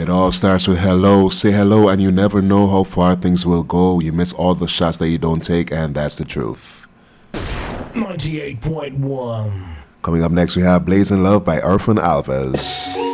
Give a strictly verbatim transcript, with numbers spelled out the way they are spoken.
It all starts with hello. Say hello, and you never know how far things will go. You miss all the shots that you don't take, and that's the truth. ninety-eight point one. Coming up next, we have Blazing Love by Irfan Alves.